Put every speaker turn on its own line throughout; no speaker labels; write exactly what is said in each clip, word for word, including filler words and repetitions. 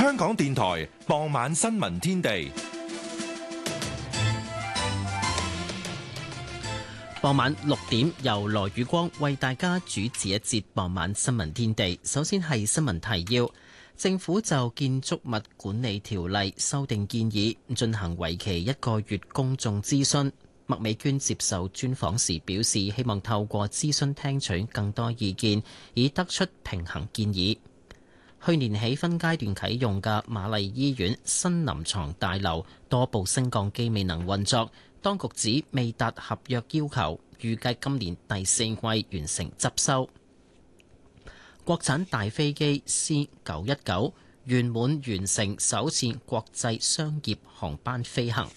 香港電台傍晚新聞天地。
傍晚六點，由羅宇光為大家主持一節傍晚新聞天地。首先係新聞提要：政府就建築物管理條例修訂建議進行為期一個月公眾諮詢。麥美娟接受專訪時表示，希望透過諮詢聽取更多意見，以得出平衡建議。去年起分階段啟用嘅瑪麗醫院新臨床大樓多部升降機未能運作，當局指未達合約要求，預計今年第四季完成執修。國產大飛機 C 九一九圓滿完成首次國際商業航班飛行。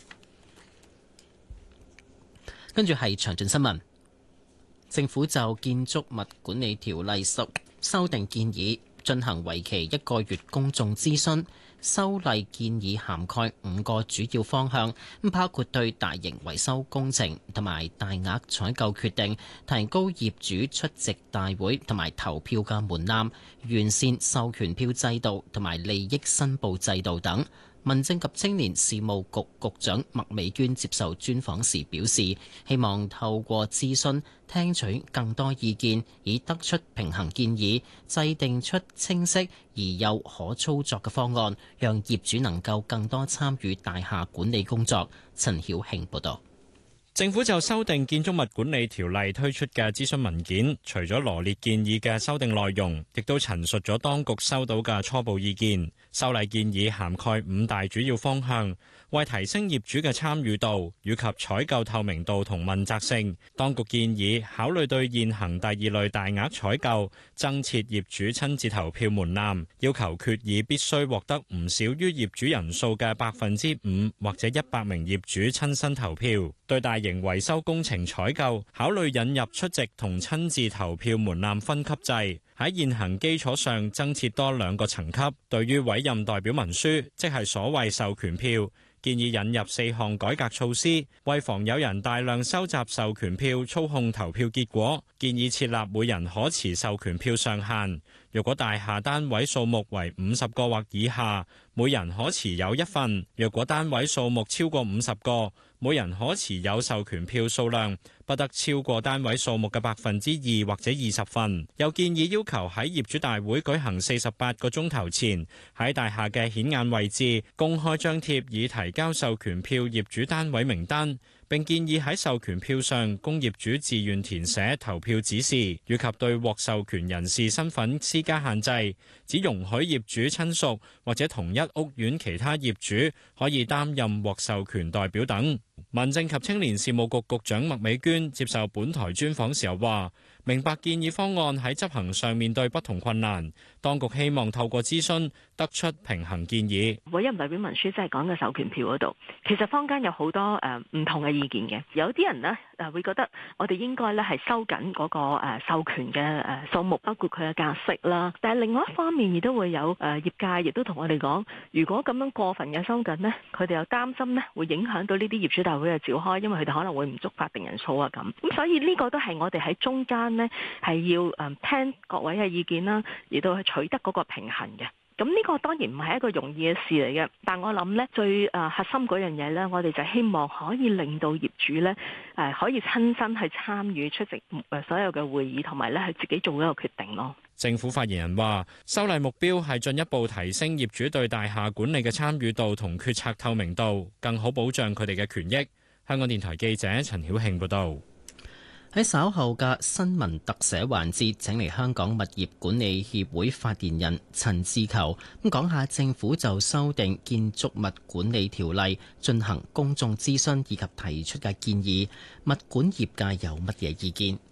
跟住係詳盡新聞，政府就建築物管理條例修修訂建議進行為期一個月公眾諮詢。修例建議涵蓋五個主要方向，包括對大型維修工程同埋大額採購決定提高業主出席大會同埋投票嘅門檻，完善授權票制度同埋利益申報制度等。民政及青年事務局局長麥美娟接受專訪時表示，希望透過諮詢聽取更多意見，以得出平衡建議，制定出清晰而又可操作嘅方案，讓業主能夠更多參與大廈管理工作。陳曉慶報導。
政府就修訂建築物管理條例推出嘅諮詢文件，除咗羅列建議嘅修訂內容，亦都陳述咗當局收到嘅初步意見。修例建議涵蓋五大主要方向，為提升業主嘅參與度以及採購透明度同問責性，當局建議考慮對現行第二類大額採購增設業主親自投票門檻，要求決議必須獲得唔少於業主人數嘅百分之五或者一百名業主親身投票。對大型維修工程採購，考慮引入出席同親自投票門檻分級制，喺現行基礎上增設多兩個層級。對於委任代表文書，即係所謂授權票，建議引入四項改革措施，為防有人大量收集授權票操控投票結果，建議設立每人可持授權票上限。若果大廈單位數目為五十個或以下，每人可持有一份；若果單位數目超過五十個，每人可持有授權票數量不得超過單位數目嘅百分之二或者二十份。又建議要求喺業主大會舉行四十八個鐘頭前，喺大廈嘅顯眼位置公開張貼已提交授權票業主單位名單，並建議喺授權票上供業主自願填寫投票指示，以及對獲授權人士身份施加限制，只容許業主親屬或者同一屋苑其他業主可以擔任獲授權代表等。民政及青年事務局局長麥美娟接受本台專訪時候話，明白建議方案喺執行上面對不同困難，當局希望透過諮詢得出平衡建議。
委任代表文書即係講嘅授權票嗰度，其實坊間有好多誒唔同嘅意見嘅。有啲人呢誒會覺得我哋應該咧係收緊嗰個誒授權嘅誒數目，包括佢嘅格式啦。但係另外一方面亦都會有誒業界亦都同我哋講，如果咁樣過分嘅收緊呢，佢哋又擔心呢會影響到呢啲業主大會嘅召開，因為佢哋可能會唔足法定人數啊咁。咁所以呢個都係我哋喺中間呢係要誒聽各位嘅意見啦，而到去取得嗰個平衡嘅。咁呢個當然唔係一個容易嘅事嚟嘅，但我諗呢最誒核心嗰樣嘢呢，我哋就希望可以令到業主呢誒可以親身去參與出席誒所有嘅會議，同埋呢係自己做一個決定咯。
政府發言人話，修例目標係進一步提升業主對大廈管理嘅參與度同決策透明度，更好保障佢哋嘅權益。香港電台記者陳曉慶報導。
喺稍後嘅新聞特寫環節，請嚟香港物業管理協會發言人陳志球咁講下政府就修訂建築物管理條例進行公眾諮詢以及提出嘅建議，物管業界有乜嘢意見？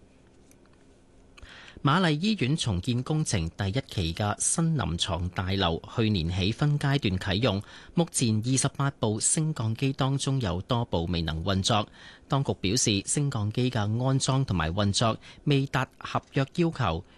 瑪麗醫院重建工程第一期嘅新臨床大樓去年起分階段啟用，目前二十八部升降機當中有多部未能運作。當局表示，升降機嘅安裝同埋運作未達合約要求，